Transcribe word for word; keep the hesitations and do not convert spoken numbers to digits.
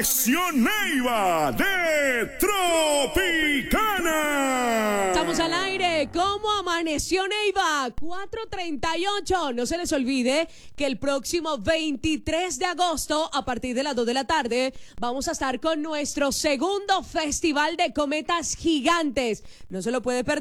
Amaneció Neiva de Tropicana. Estamos al aire. ¿Cómo amaneció Neiva? cuatro treinta y ocho. No se les olvide que el próximo veintitrés de agosto, a partir de las dos de la tarde, vamos a estar con nuestro segundo festival de cometas gigantes. No se lo puede perder.